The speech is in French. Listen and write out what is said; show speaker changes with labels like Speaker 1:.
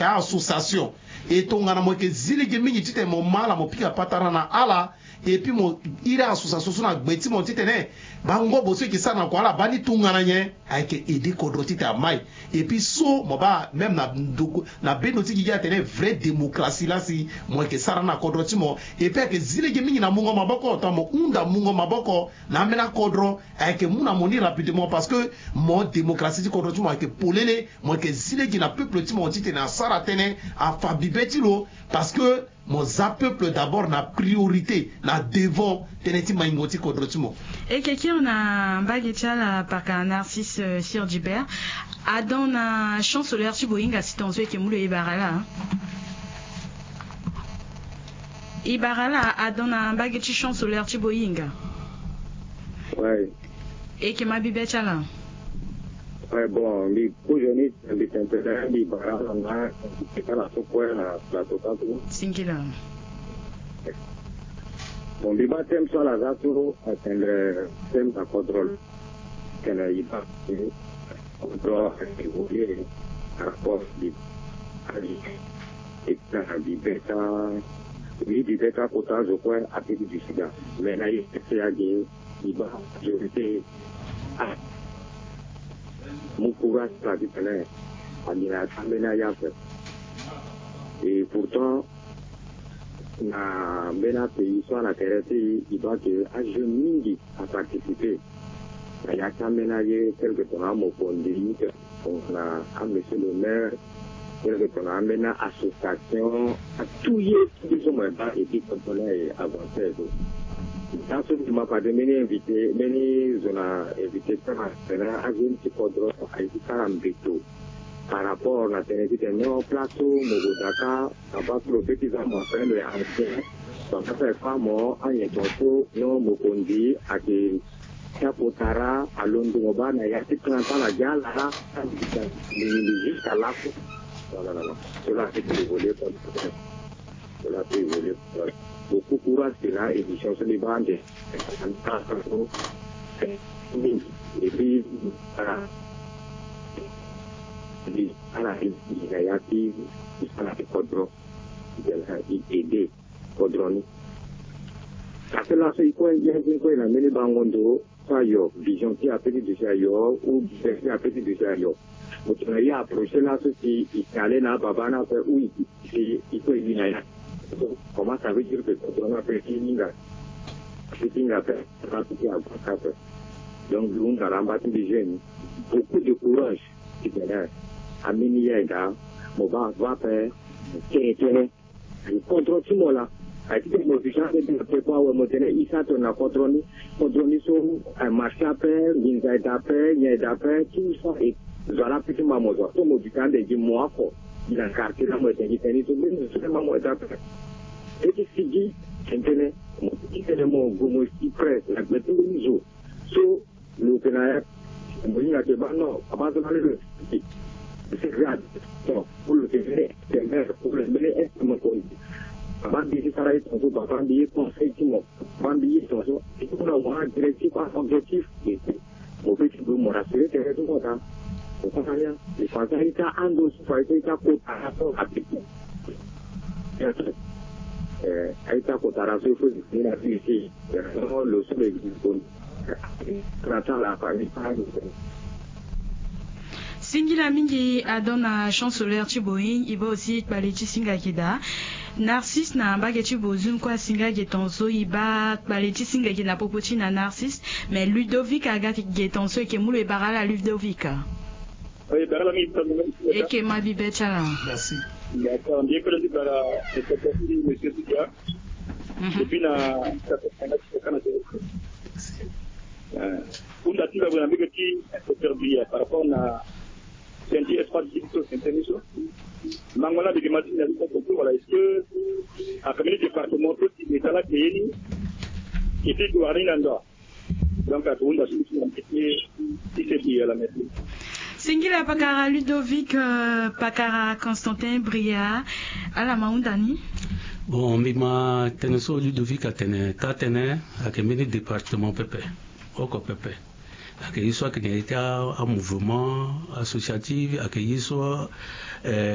Speaker 1: ka association et ton ngana mo ke zile ge mingi tite mo mala mo pika patara na ala et puis mo ira association na gbeti mo tite ne bango boso ki sana ko ala bani tungana nye ayeke aider kodro tite amai et puis so mo ba même na benoti ki ya tene vraie démocratie là si mo ke sara na kodro timo et puis ke zile ge mingi na mungo maboko to mo unda mungo maboko na mena kodro ayeke muna moni rapidement parce que mo démocratie kodro timo ayeke polele mo ke zile ge na peuple timo tite na sara tene a fabibetilo parce que mon peuple d'abord na priorité na devant teneti maingoti kodrotimo
Speaker 2: et quelqu'un na bagetia la paka Narcisse Sir Gilbert adon na champ solaire ci boyinga sitonzo ke mulo ibarala adon na bageti champ solaire ci boyinga
Speaker 3: ouais
Speaker 2: et que ma bibetia là
Speaker 3: ouais bon mi kujoni mi tentera mi barala na kala sokwe na plateau tatu
Speaker 2: singila
Speaker 3: bon mi batem sur la zato atendre tem ta contrôle que la iba contrôle évoluer rapport di ali et na di beta oui di beta potage au point à petit du sida mais là il c'est à dire iba priorité Moukouras la différence et pourtant na bena pays soit la terre il doit que à jeune à participer il y a quand même quelque temps à mon fondé on a monsieur le maire quelque temps à mena association à tout y est qui sont même pas et puis contrôler avancer dans ce moment pas de mener invité mener zona invité par là à une petite contrôle à Icarambeto par rapport à la télévision non plateau Mogodaka n'a pas prophétisement fait le ancien donc ça fait pas mort à Yetonso non Mokondi à que Kapotara à Londoba n'a y'a tout temps la gale là jusqu'à là non cela fait évoluer cela fait évoluer beaucoup de courage de la édition sur les bandes et puis à la initiative à la codron aider codron parce que là c'est quoi il y a une mini bangondo ça yo vision qui a petit de ça yo ou qui a petit de ça yo donc il y a approché là ceci il allait là babana fait oui il faut il y a comment ça veut dire que quand on a fait fitting à faire donc nous avons rembattu des jeunes beaucoup de courage qui viennent à Miniaïda Moba va faire le contrôle tout là a été modifié de quoi on monter ça on a contrôlé sur un marché à faire une zaïda d'après tout ça et voilà petit maman doit tout modifier des mois quoi il a quartier là moi j'ai tenu tout le seulement moi d'après et qui s'est dit internet mon gomo si près la méthode du jour so le canard on dit à que non à base de le c'est grave donc pour le faire c'est mer pour le mener est comme on dit avant de travailler sur ça avant de conseiller tout le monde de sur ça et pour avoir directif objectif et au petit peu me rassurer que tout ça on comprend rien les fantaisies à ando fantaisies à côté à rapport à tout aita kotara so fo ni na ici le sol est bon tratar la famille par
Speaker 2: Singila mingi adona champ solaire Chiboing iba aussi baleti singa kida Narcisse na bageti bozum kwa singa getonso iba baleti singa kida popoti na Narcisse mais Ludovic aga getonso ke mulo barala Ludovic
Speaker 4: oui barala mi
Speaker 2: et que ma bibecha là
Speaker 1: merci
Speaker 4: d'accord bien que le bara c'est possible monsieur Tia et puis na pour la tira vous avez qui est perdu par rapport à senti espace digital intermission mangona de machine à tout voilà est-ce que à comme le département tout est là qui était douane nando donc à tout la solution qui c'est bien la maîtrise
Speaker 2: Singila pakara Ludovic pakara Constantin Bria ala maundani
Speaker 5: bon mima teneso Ludovic atene tatene akemeni département pepe oko pepe accueillir soit qu'il y a un mouvement associatif accueillir soit